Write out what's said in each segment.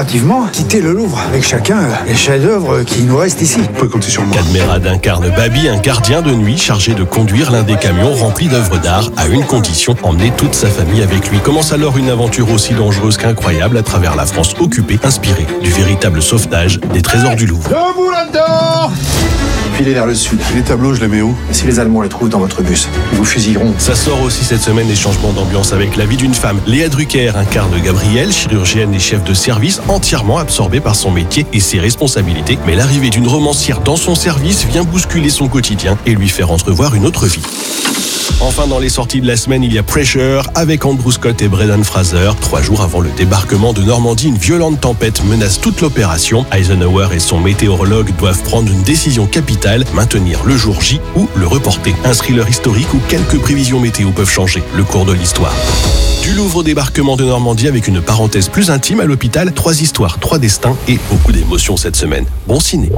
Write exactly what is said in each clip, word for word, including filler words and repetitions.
furtivement quitter le Louvre avec chacun les chefs-d'œuvre qui nous restent ici. Vous pouvez compter sur moi. Cadmerade incarne Babi, un gardien de nuit chargé de conduire l'un des camions remplis d'œuvres d'art à une condition, emmener toute sa famille avec lui. Commence alors une aventure aussi dangereuse qu'incroyable à travers la France occupée, inspirée du véritable sauvetage des trésors du Louvre. Debout là-dedans! Filez vers le sud. Les tableaux, je les mets où? Si les Allemands les trouvent dans votre bus, ils vous fusilleront. Ça sort aussi cette semaine des changements d'ambiance avec la vie d'une femme. Léa Drucker incarne Gabrielle, chirurgienne et chef de service, entièrement absorbée par son métier et ses responsabilités. Mais l'arrivée d'une romancière dans son service vient bousculer son quotidien et lui faire entrevoir une autre vie. Enfin, dans les sorties de la semaine, il y a Pressure avec Andrew Scott et Brendan Fraser. Trois jours avant le débarquement de Normandie, une violente tempête menace toute l'opération. Eisenhower et son météorologue doivent prendre une décision capitale, maintenir le jour J ou le reporter. Un thriller historique où quelques prévisions météo peuvent changer le cours de l'histoire. Du Louvre au débarquement de Normandie avec une parenthèse plus intime à l'hôpital. Trois histoires, trois destins et beaucoup d'émotions cette semaine. Bon ciné.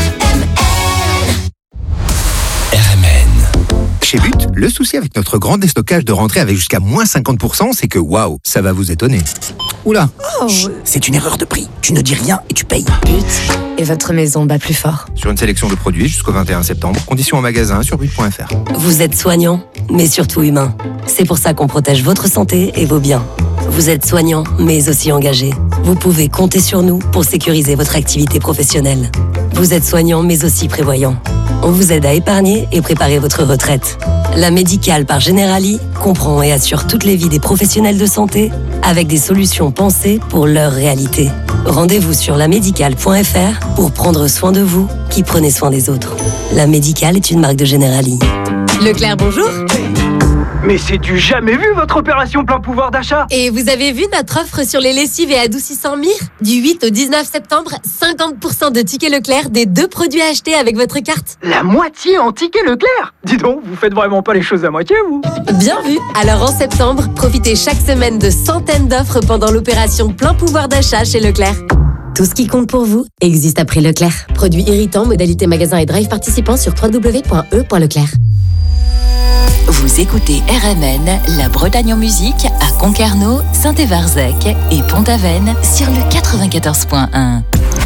Chez But, le souci avec notre grand déstockage de rentrée avec jusqu'à moins cinquante pour cent, c'est que waouh, ça va vous étonner. Oula, oh. Chut, c'est une erreur de prix. Tu ne dis rien et tu payes. But, et votre maison bat plus fort. Sur une sélection de produits jusqu'au vingt et un septembre, conditions en magasin sur but point f r. Vous êtes soignant, mais surtout humain. C'est pour ça qu'on protège votre santé et vos biens. Vous êtes soignant, mais aussi engagé. Vous pouvez compter sur nous pour sécuriser votre activité professionnelle. Vous êtes soignant, mais aussi prévoyant. On vous aide à épargner et préparer votre retraite. La Médicale par Generali comprend et assure toutes les vies des professionnels de santé avec des solutions pensées pour leur réalité. Rendez-vous sur la médicale point f r pour prendre soin de vous qui prenez soin des autres. La Médicale est une marque de Generali. Leclerc, bonjour. Mais c'est du jamais vu, votre opération plein pouvoir d'achat. Et vous avez vu notre offre sur les lessives et adoucissants Mire? Du huit au dix-neuf septembre, cinquante pour cent de tickets Leclerc des deux produits achetés avec votre carte. La moitié en tickets Leclerc? Dis donc, vous faites vraiment pas les choses à moitié, vous? Bien vu. Alors en septembre, profitez chaque semaine de centaines d'offres pendant l'opération plein pouvoir d'achat chez Leclerc. Tout ce qui compte pour vous existe à prix Leclerc. Produits irritants, modalité magasin et drive participants sur w w w point e point leclerc. Vous écoutez R M N, la Bretagne en musique à Concarneau, Saint-Évarzec et Pont-Aven sur le quatre-vingt-quatorze point un.